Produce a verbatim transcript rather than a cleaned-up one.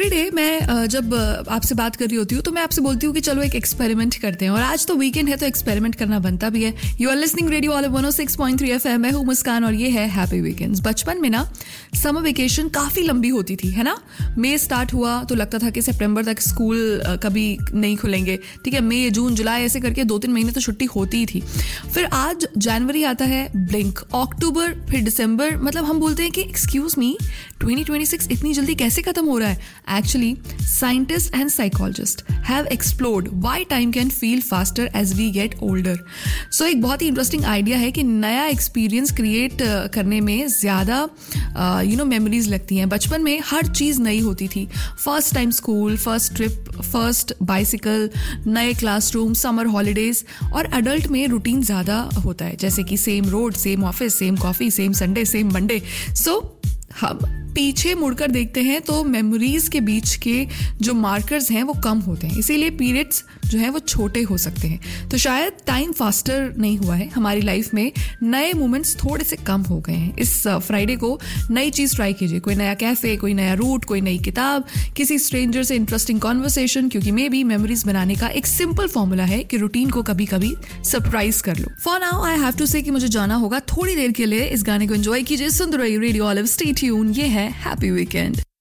Everyday मैं uh, जब uh, आपसे बात कर रही होती हूँ तो मैं आपसे बोलती हूँ कि चलो एक एक्सपेरिमेंट करते हैं, और आज तो वीकेंड है तो एक्सपेरिमेंट करना बनता भी है. You are listening radio all one O six point three F M. मैं हूँ मुस्कान और ये है हैप्पी वीकेंड्स. बचपन में ना समर वेकेशन काफी लंबी होती थी, है ना. मई स्टार्ट हुआ तो लगता था कि सितंबर तक स्कूल uh, कभी नहीं खुलेंगे. ठीक है, मई जून जुलाई ऐसे करके दो तीन महीने तो छुट्टी होती ही थी. फिर आज जनवरी आता है, ब्लिंक, अक्टूबर, फिर दिसंबर. मतलब हम बोलते हैं कि excuse me, twenty twenty six इतनी जल्दी कैसे खत्म हो रहा है. Actually scientist and psychologist have explored why time can feel faster as we get older. सो एक बहुत ही इंटरेस्टिंग आइडिया है कि नया एक्सपीरियंस क्रिएट करने में ज्यादा यू नो मेमोरीज लगती हैं. बचपन में हर चीज नई होती थी. First time school, first trip, first bicycle, नए क्लासरूम, समर हॉलीडेज. और अडल्ट में रूटीन ज्यादा होता है, जैसे कि same road, same office, same coffee, same Sunday, same Monday. सो हम पीछे मुड़कर देखते हैं तो मेमोरीज के बीच के जो मार्कर्स हैं वो कम होते हैं, इसीलिए पीरियड्स जो हैं वो छोटे हो सकते हैं. तो शायद टाइम फास्टर नहीं हुआ है, हमारी लाइफ में नए मोमेंट्स थोड़े से कम हो गए हैं. इस फ्राइडे को नई चीज ट्राई कीजिए, कोई नया कैफे, कोई नया रूट, कोई नई किताब, किसी स्ट्रेंजर से इंटरेस्टिंग कॉन्वर्सेशन, क्योंकि मे बी मेमोरीज बनाने का एक सिंपल फॉर्मूला है कि रूटीन को कभी कभी सरप्राइज कर लो. For now I have to से कि मुझे जाना होगा थोड़ी देर के लिए. इस गाने को एंजॉय कीजिए, सुंदर रेडियो ऑलिव, स्टे ट्यून. ये है हैप्पी वीकेंड.